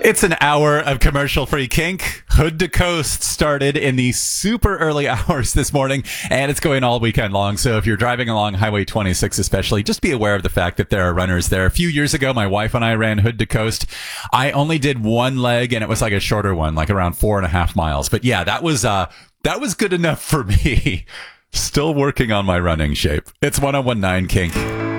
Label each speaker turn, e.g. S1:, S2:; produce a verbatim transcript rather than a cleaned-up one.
S1: It's an hour of commercial-free kink. Hood to Coast started in the super early hours this morning, and it's going all weekend long. So if you're driving along Highway twenty-six especially, just be aware of the fact that there are runners there. A few years ago, my wife and I ran Hood to Coast. I only did one leg, and it was like a shorter one, like around four and a half miles. But yeah, that was uh, that was good enough for me. Still working on my running shape. It's one oh one point nine Kink.